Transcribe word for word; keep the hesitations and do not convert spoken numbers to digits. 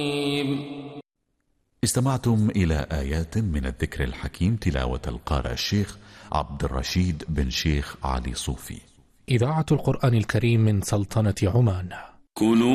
استمعتم إلى آيات من الذكر الحكيم، تلاوة القارئ الشيخ عبد الرشيد بن شيخ علي صوفي. إذاعة القرآن الكريم من سلطنة عمان. كونوا